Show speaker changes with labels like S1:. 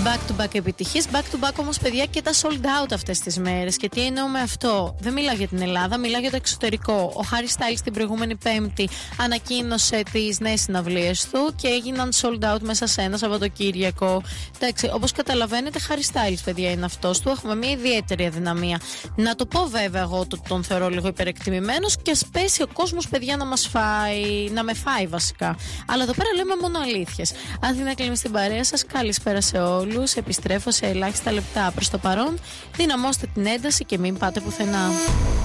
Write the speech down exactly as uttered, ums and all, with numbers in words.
S1: Back to back επιτυχίες, back to back όμως παιδιά και τα sold out αυτές τις μέρες. Και τι εννοώ με αυτό? Δεν μιλάω για την Ελλάδα, μιλάω για το εξωτερικό. Ο Harry Styles την προηγούμενη Πέμπτη ανακοίνωσε τις νέες συναυλίες του και έγιναν sold out μέσα σε ένα Σαββατοκύριακο. Εντάξει, όπως καταλαβαίνετε, Harry Styles παιδιά είναι αυτός, του έχουμε μια ιδιαίτερη αδυναμία. Να το πω βέβαια εγώ το, τον θεωρώ λίγο υπερεκτιμημένος και ας πέσει ο κόσμος παιδιά να μας φάει, να με φάει βασικά. Αλλά εδώ πέρα λέμε μόνο αλήθειες. Αθήνα Κλίμη στην παρέα σας, καλησπέρα σε όλους. Επιστρέφω σε ελάχιστα λεπτά. Προς το παρόν, δυναμώστε την ένταση και μην πάτε πουθενά.